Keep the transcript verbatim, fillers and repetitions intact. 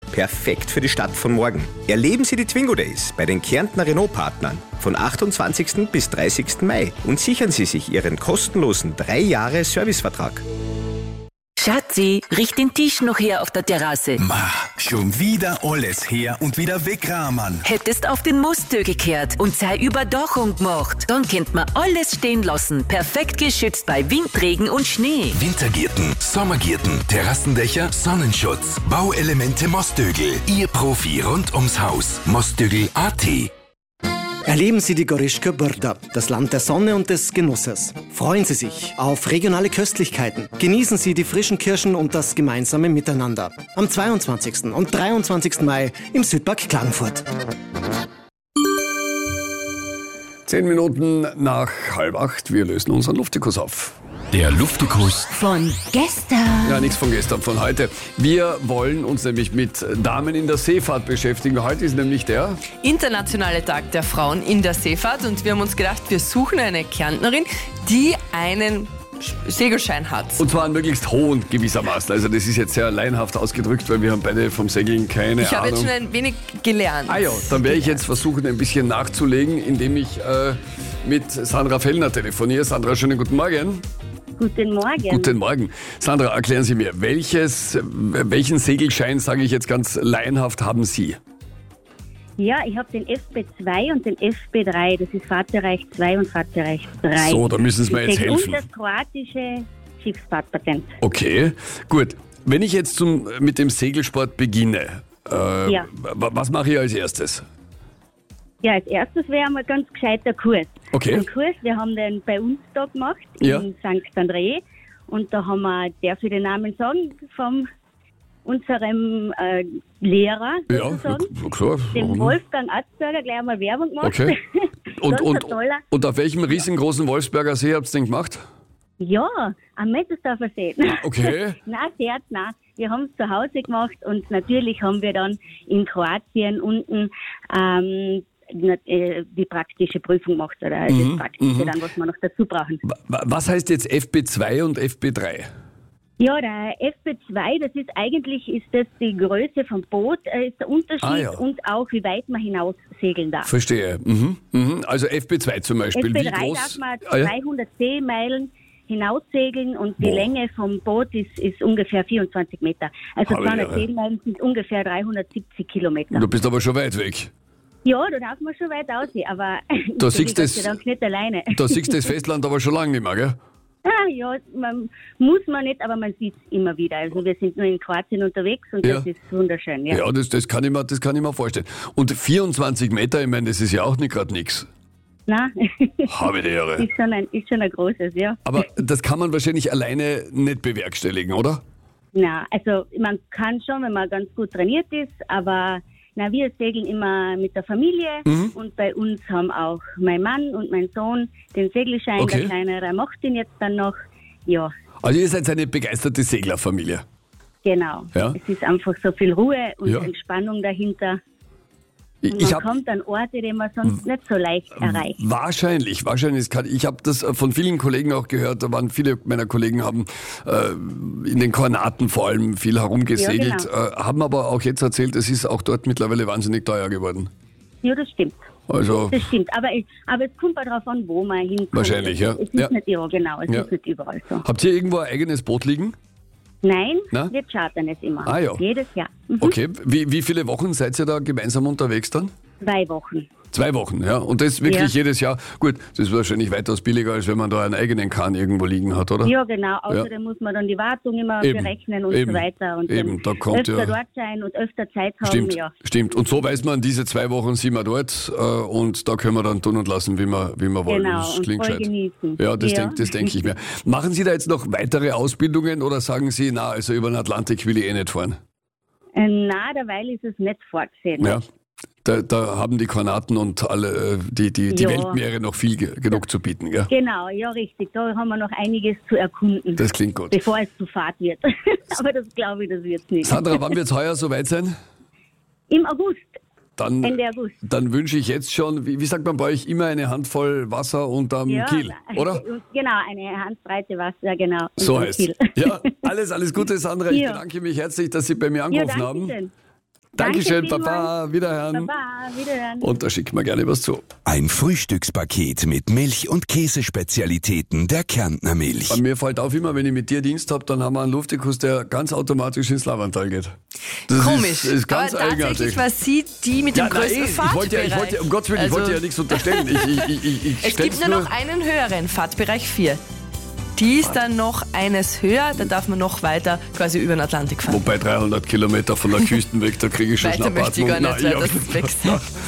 Perfekt für die Stadt von morgen. Erleben Sie die Twingo Days bei den Kärntner Renault-Partnern von achtundzwanzigsten bis dreißigsten Mai und sichern Sie sich Ihren kostenlosen drei Jahre Servicevertrag. Schatzi, riech den Tisch noch her auf der Terrasse. Ma, schon wieder alles her und wieder wegrahmen. Hättest auf den Mostöge gekehrt und sei Überdachung gemacht. Dann könnt man alles stehen lassen. Perfekt geschützt bei Wind, Regen und Schnee. Wintergärten, Sommergärten, Terrassendächer, Sonnenschutz, Bauelemente Mostögl. Ihr Profi rund ums Haus. Mostögl punkt a t. Erleben Sie die Goryschka Brda, das Land der Sonne und des Genusses. Freuen Sie sich auf regionale Köstlichkeiten. Genießen Sie die frischen Kirschen und das gemeinsame Miteinander. Am zweiundzwanzigsten und dreiundzwanzigsten Mai im Südpark Klagenfurt. Zehn Minuten nach halb acht, wir lösen unseren Luftikus auf. Der Luftikus von gestern. Ja, nichts von gestern, von heute. Wir wollen uns nämlich mit Damen in der Seefahrt beschäftigen. Heute ist nämlich der Internationale Tag der Frauen in der Seefahrt und wir haben uns gedacht, wir suchen eine Kärntnerin, die einen Segelschein hat. Und zwar einen möglichst hohen gewissermaßen. Also das ist jetzt sehr laienhaft ausgedrückt, weil wir haben beide vom Segeln keine ich Ahnung. Ich habe jetzt schon ein wenig gelernt. Ah ja, dann werde ich jetzt versuchen, ein bisschen nachzulegen, indem ich äh, mit Sandra Fellner telefoniere. Sandra, schönen guten Morgen. Guten Morgen. Guten Morgen. Sandra, erklären Sie mir, welches, welchen Segelschein, sage ich jetzt ganz laienhaft, haben Sie? Ja, ich habe den F B zwei und den F B drei. Das ist Fahrtbereich zwei und Fahrtbereich drei. So, da müssen Sie mir jetzt helfen. Und das kroatische Schiffsfahrtpatent. Okay, gut. Wenn ich jetzt zum, mit dem Segelsport beginne, äh, ja. was mache ich als erstes? Ja, als erstes wäre einmal ganz gescheiter Kurs. Okay. Ein Kurs, wir haben den bei uns da gemacht, ja. in Sankt André. Und da haben wir, darf ich den Namen sagen, von unserem äh, Lehrer, ja, sozusagen, klar. dem Wolfgang Atzberger, gleich einmal Werbung gemacht. Okay. Und, und, toller. und auf welchem riesengroßen Wolfsberger See habt ihr den gemacht? Ja, am Mettelsdorfer See. Okay. Nein, Scherz, nein. Wir haben es zu Hause gemacht und natürlich haben wir dann in Kroatien unten ähm, die praktische Prüfung gemacht oder mhm, das Praktische dann, was wir noch dazu brauchen. Was heißt jetzt F B zwei und F B drei? Ja, der F B zwei, das ist eigentlich ist das die Größe vom Boot, äh, ist der Unterschied ah, ja. und auch wie weit man hinaus segeln darf. Verstehe. Mhm, mhm. Also F B zwei zum Beispiel. F B drei wie groß? darf man ah, ja? zweihundert Seemeilen hinaussegeln und die Boah. Länge vom Boot ist, ist ungefähr vierundzwanzig Meter. Also Habe zweihundert ich, ja. Seemeilen sind ungefähr dreihundertsiebzig Kilometer. Du bist aber schon weit weg. Ja, da darf man schon weit aussehen, aber da ich siehst bin das, Gott sei Dank nicht alleine. Da siehst du das Festland aber schon lange nicht mehr, gell? Ah, ja, man muss man nicht, aber man sieht es immer wieder. Also wir sind nur in Kroatien unterwegs und ja. das ist wunderschön. Ja, ja das, das, kann ich mir, das kann ich mir vorstellen. Und vierundzwanzig Meter, ich meine, das ist ja auch nicht gerade nichts. Nein, Habe die Ehre. ist schon ein, ist schon ein großes, ja. Aber das kann man wahrscheinlich alleine nicht bewerkstelligen, oder? Na, also man kann schon, wenn man ganz gut trainiert ist, aber na, wir segeln immer mit der Familie mhm. und bei uns haben auch mein Mann und mein Sohn den Segelschein, okay. Der Kleinere macht ihn jetzt dann noch, ja. Also ihr seid eine begeisterte Seglerfamilie? Genau, ja. Es ist einfach so viel Ruhe und ja. Entspannung dahinter. Und ich man kommt an Orte, die man sonst nicht so leicht erreicht. Wahrscheinlich, wahrscheinlich. Kann, ich habe das von vielen Kollegen auch gehört, da waren viele meiner Kollegen haben äh, in den Kornaten vor allem viel herumgesegelt, ja, genau. äh, haben aber auch jetzt erzählt, es ist auch dort mittlerweile wahnsinnig teuer geworden. Ja, das stimmt. Also, das stimmt, aber, aber es kommt auch darauf an, wo man hinkommt. Wahrscheinlich, ja. Es ist ja. nicht, ja, genau, es ja. ist nicht überall so. Habt ihr irgendwo ein eigenes Boot liegen? Nein, Na? wir chartern es immer. Ah, ja. Jedes Jahr. Mhm. Okay, wie, wie viele Wochen seid ihr da gemeinsam unterwegs dann? Zwei Wochen. Zwei Wochen, ja. Und das wirklich ja. jedes Jahr. Gut, das ist wahrscheinlich weitaus billiger, als wenn man da einen eigenen Kahn irgendwo liegen hat, oder? Ja, genau. Außerdem ja. muss man dann die Wartung immer Eben. berechnen und Eben. so weiter. Und Eben. Da kommt öfter ja dort sein und öfter Zeit haben. Stimmt, ja. stimmt. Und so weiß man, diese zwei Wochen sind wir dort äh, und da können wir dann tun und lassen, wie wir, wie wir wollen. Genau, Das und klingt voll gescheit. genießen. Ja, das ja. denke denk ich mir. Machen Sie da jetzt noch weitere Ausbildungen oder sagen Sie, na, also über den Atlantik will ich eh nicht fahren? Äh, na, derweil ist es nicht vorgesehen. Ja. Da, da haben die Kornaten und alle die, die, die ja. Weltmeere noch viel ge- genug zu bieten, gell? Genau, ja richtig. Da haben wir noch einiges zu erkunden. Das klingt gut. Bevor es zu Fahrt wird. Aber das glaube ich, das wird es nicht. Sandra, wann wird es heuer soweit sein? Im August. Dann, Ende August. Dann wünsche ich jetzt schon, wie, wie sagt man bei euch, immer eine Handvoll Wasser unterm ja, Kiel, oder? Genau, eine Handbreite Wasser, genau. So heißt es. Ja, alles, alles Gute, Sandra. Ich ja. bedanke mich herzlich, dass Sie bei mir angerufen ja, haben. Schön. Dankeschön, Danke Baba, wiederhören. Baba, wiederhören. Und da schicken wir gerne was zu. Ein Frühstückspaket mit Milch- und Käsespezialitäten der Kärntner Milch. Bei mir fällt auf, immer wenn ich mit dir Dienst habe, dann haben wir einen Luftikus, der ganz automatisch ins Lavantal geht. Das Komisch. Ist, ist ganz aber eigenartig. tatsächlich war sie die mit dem Ja, na, größten eh, ich wollte ja, ich wollte, ja- um Gottes Willen, ich Also, wollte ja nichts unterstellen. Ich, ich, ich, ich, ich Es stell's gibt nur noch einen höheren, Fahrtbereich vier. Die ist dann noch eines höher, da darf man noch weiter quasi über den Atlantik fahren. Wobei dreihundert Kilometer von der Küste weg, da kriege ich schon Weiter möchte ich Schnappatmung. gar nicht, Nein, weil ich das hab- ist weg.